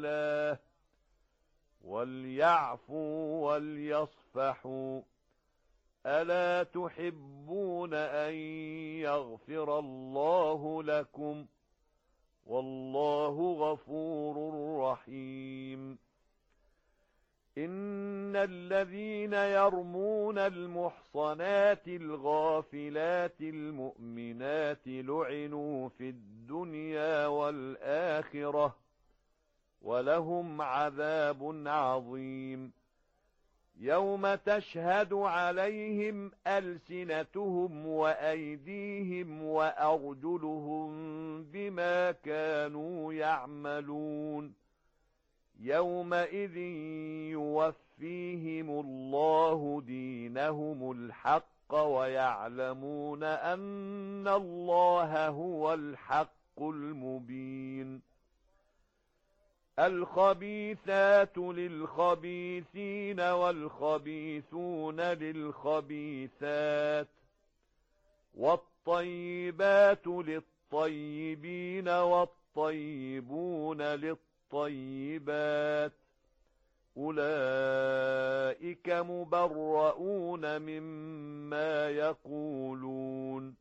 الله وليعفوا وليصفحوا ألا تحبون أن يغفر الله لكم والله غفور رحيم إن الذين يرمون المحصنات الغافلات المؤمنات لعنوا في الدنيا والآخرة ولهم عذاب عظيم يوم تشهد عليهم ألسنتهم وأيديهم وأرجلهم بما كانوا يعملون يومئذ يوفيهم الله دينهم الحق ويعلمون أن الله هو الحق المبين الخبيثات للخبيثين والخبيثون للخبيثات والطيبات للطيبين والطيبون للطيبات أولئك مبرؤون مما يقولون